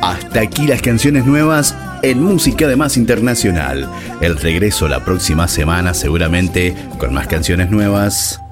Hasta aquí las canciones nuevas en Música de Más Internacional. El regreso la próxima semana seguramente con más canciones nuevas.